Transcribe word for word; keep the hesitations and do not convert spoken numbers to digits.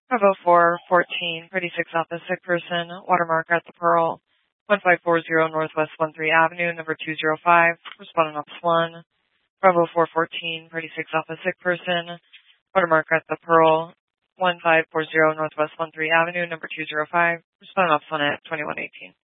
Bravo four fourteen, pretty six Alpha, sick person, watermark at the Pearl, one five four zero Northwest one three Avenue, number two zero five, responding Ops one. Bravo four fourteen, pretty six Alpha, sick person, watermark at the Pearl, one five four zero Northwest one three Avenue, number two zero five, responding Ops one at twenty-one eighteen.